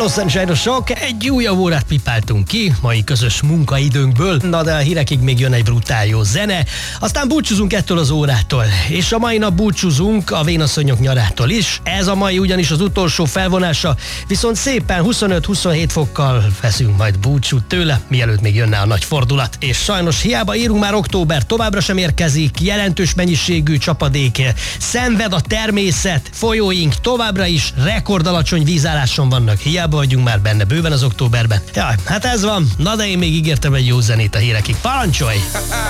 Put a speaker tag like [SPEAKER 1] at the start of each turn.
[SPEAKER 1] Hello Sunshine-osok, egy újabb órát pipáltunk ki mai közös munkaidőnkből, na de a hírekig még jön egy brutál jó zene, aztán búcsúzunk ettől az órától, és a mai nap búcsúzunk a vénasszonyok nyarától is. Ez a mai ugyanis az utolsó felvonása, viszont szépen 25-27 fokkal veszünk majd búcsút tőle, mielőtt még jönne a nagy fordulat. És sajnos hiába írunk már október, továbbra sem érkezik, jelentős mennyiségű csapadék, szenved a természet, folyóink továbbra is rekordalacsony vízálláson vannak, hiába vagyunk már benne bőven az októberben. Jaj, hát ez van, na de én még ígértem egy jó zenét a hírekig. Parancsolj!